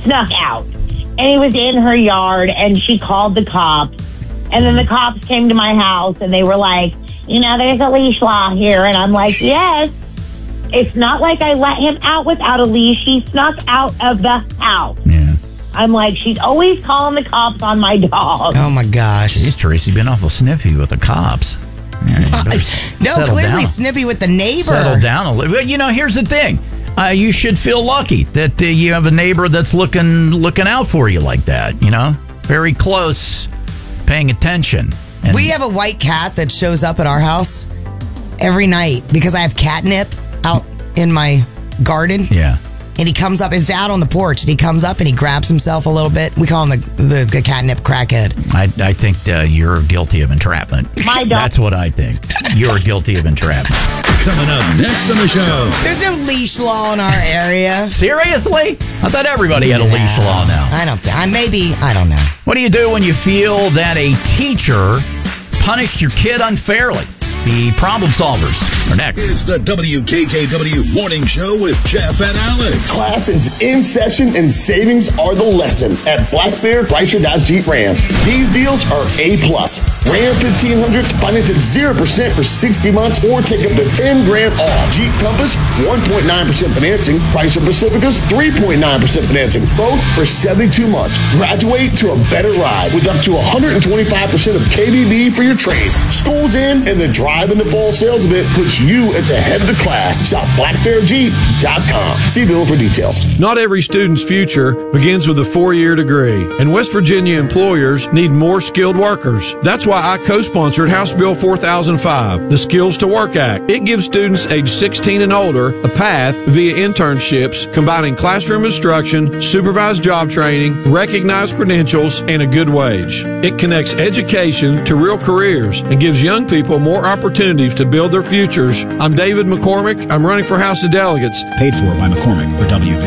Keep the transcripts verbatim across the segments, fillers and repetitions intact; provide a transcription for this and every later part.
snuck out. And he was in her yard, and she called the cops. And then the cops came to my house, and they were like, you know, there's a leash law here. And I'm like, yes. It's not like I let him out without a leash. He snuck out of the house. Yeah. I'm like, she's always calling the cops on my dog. Oh, my gosh. Jeez, Tracy, been awful snippy with the cops. Yeah, uh, no, clearly down. snippy with the neighbor. Settle down a little. Well, you know, here's the thing. Uh, you should feel lucky that uh, you have a neighbor that's looking looking out for you like that, you know? Very close, paying attention. And we have a white cat that shows up at our house every night because I have catnip out in my garden. Yeah. And he comes up, it's out on the porch, and he comes up and he grabs himself a little bit. We call him the, the, the catnip crackhead. I, I think uh, you're guilty of entrapment. My dog. That's what I think. You're guilty of entrapment. Coming up next on the show. There's no leash law in our area. Seriously? I thought everybody had a leash law now. I don't think. I maybe, I don't know. What do you do when you feel that a teacher punished your kid unfairly? The problem solvers are next. It's the W K K W Morning Show with Jeff and Alex. Class is in session and savings are the lesson at Black Bear Chrysler Dodge Jeep Ram. These deals are A plus. Ram fifteen hundreds finance at zero percent for sixty months or take up to ten grand off. Jeep Compass, one point nine percent financing. Chrysler Pacificas, three point nine percent financing. Both for seventy-two months. Graduate to a better ride with up to one hundred twenty-five percent of K B B for your trade. School's in and the drive in the fall sales event puts you at the head of the class. Shop black bear jeep dot com. See bill for details. Not every student's future begins with a four-year degree, and West Virginia employers need more skilled workers. That's why I co-sponsored House Bill four thousand five, the Skills to Work Act. It gives students age sixteen and older a path via internships, combining classroom instruction, supervised job training, recognized credentials, and a good wage. It connects education to real careers and gives young people more opportunities to build their futures. I'm David McCormick. I'm running for House of Delegates. Paid for by McCormick for W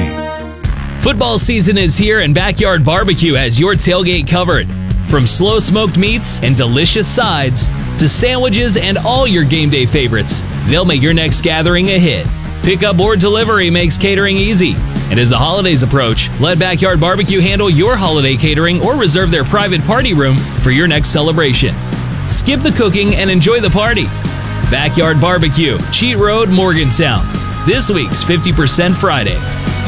V. Football season is here, and Backyard Barbecue has your tailgate covered. From slow smoked meats and delicious sides to sandwiches and all your game day favorites, they'll make your next gathering a hit. Pickup or delivery makes catering easy. And as the holidays approach, let Backyard Barbecue handle your holiday catering or reserve their private party room for your next celebration. Skip the cooking and enjoy the party. Backyard Barbecue, Cheat Road, Morgantown. This week's fifty percent Friday.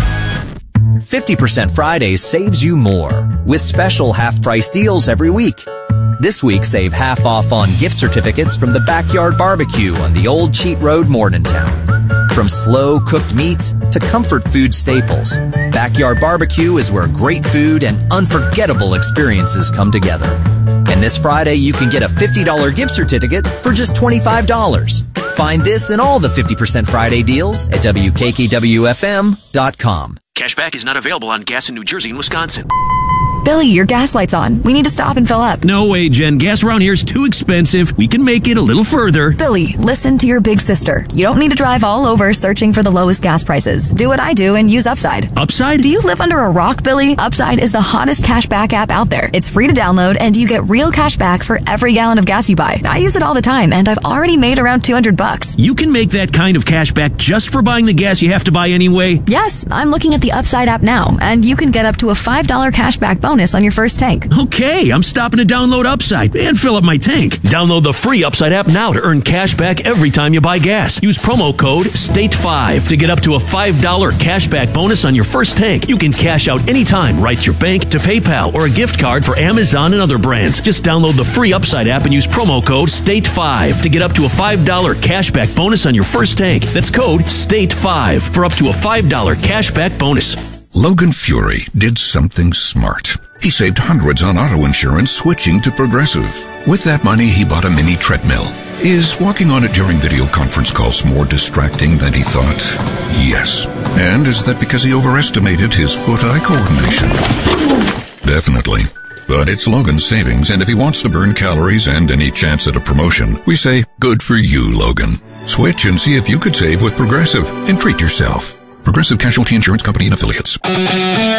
fifty percent Friday saves you more with special half-price deals every week. This week, save half off on gift certificates from the Backyard Barbecue on the Old Cheat Road, Morgantown. From slow-cooked meats to comfort food staples, Backyard Barbecue is where great food and unforgettable experiences come together. And this Friday, you can get a fifty dollars gift certificate for just twenty-five dollars. Find this and all the fifty percent Friday deals at W K K W F M dot com. Cashback is not available on gas in New Jersey and Wisconsin. Billy, your gas light's on. We need to stop and fill up. No way, Jen. Gas around here is too expensive. We can make it a little further. Billy, listen to your big sister. You don't need to drive all over searching for the lowest gas prices. Do what I do and use Upside. Upside? Do you live under a rock, Billy? Upside is the hottest cashback app out there. It's free to download, and you get real cash back for every gallon of gas you buy. I use it all the time, and I've already made around two hundred bucks. You can make that kind of cash back just for buying the gas you have to buy anyway? Yes, I'm looking at the Upside app now, and you can get up to a five dollars cashback bonus on your first tank. Okay, I'm stopping to download Upside and fill up my tank. Download the free Upside app now to earn cash back every time you buy gas. Use promo code state five to get up to a five dollars cashback bonus on your first tank. You can cash out anytime right to your bank, to PayPal, or a gift card for Amazon and other brands. Just download the free Upside app and use promo code state five to get up to a five dollars cashback bonus on your first tank. That's code state five for up to a five dollars cashback bonus. Logan Fury did something smart. He saved hundreds on auto insurance switching to Progressive. With that money, he bought a mini treadmill. Is walking on it during video conference calls more distracting than he thought? Yes. And is that because he overestimated his foot-eye coordination? Definitely. But it's Logan's savings, and if he wants to burn calories and any chance at a promotion, we say, good for you, Logan. Switch and see if you could save with Progressive and treat yourself. Progressive Casualty Insurance Company and Affiliates.